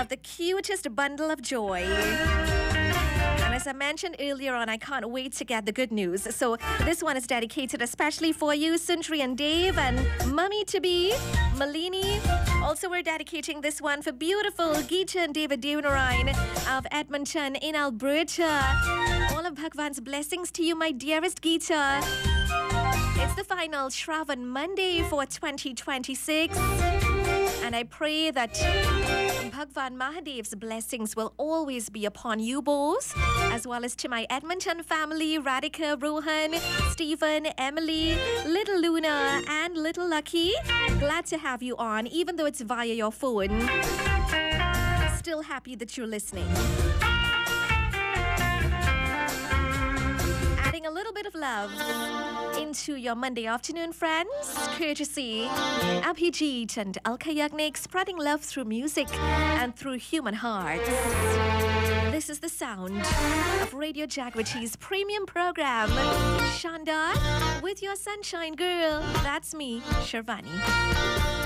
of the cutest bundle of joy. And as I mentioned earlier on, I can't wait to get the good news. So this one is dedicated especially for you, Sundri and Dave, and Mummy-to-be, Malini. Also, we're dedicating this one for beautiful Geeta and David Devanarayan of Edmonton in Alberta. All of Bhagwan's blessings to you, my dearest Geeta. It's the final Shravan Monday for 2026. And I pray that Bhagwan Mahadev's blessings will always be upon you both, as well as to my Edmonton family, Radhika, Rohan, Stephen, Emily, Little Luna, and Little Lucky. Glad to have you on, even though it's via your phone. Still happy that you're listening. Adding a little bit of love into your Monday afternoon, friends. Courtesy Abhijit and Alka Yagnik, spreading love through music and through human hearts. This is the sound of Radio Jagriti's premium program, Shanda, with your sunshine girl. That's me, Sharvani.